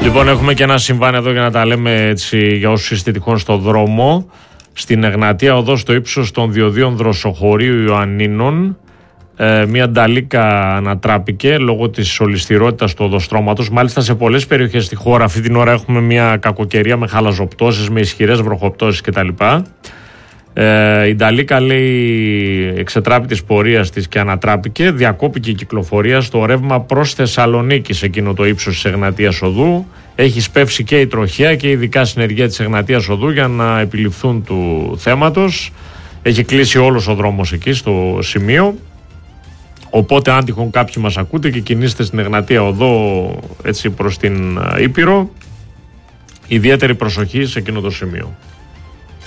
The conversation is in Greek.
Λοιπόν, έχουμε και ένα συμβάν εδώ για να τα λέμε έτσι για όσους είστε τυχόν στο δρόμο. Στην Εγνατία οδό στο ύψος των διοδίων Δροσοχωρίου Ιωαννίνων, μια νταλίκα ανατράπηκε λόγω της ολισθηρότητας του οδοστρώματος. Μάλιστα σε πολλές περιοχές στη χώρα αυτή την ώρα έχουμε μια κακοκαιρία με χαλαζοπτώσεις, με ισχυρές βροχοπτώσεις κτλ. Η νταλίκα, λέει, εξετράπη της πορείας της και ανατράπηκε. Διακόπηκε η κυκλοφορία στο ρεύμα προς Θεσσαλονίκη σε εκείνο το ύψος της Εγνατίας οδού. Έχει σπεύσει και η τροχέα και ειδικά συνεργεία της Εγνατίας οδού για να επιληφθούν του θέματος. Έχει κλείσει όλος ο δρόμος εκεί στο σημείο. Οπότε αν τυχόν κάποιοι μας ακούτε και κινείστε στην Εγνατία οδό έτσι προς την Ήπειρο, ιδιαίτερη προσοχή σε εκείνο το σημείο.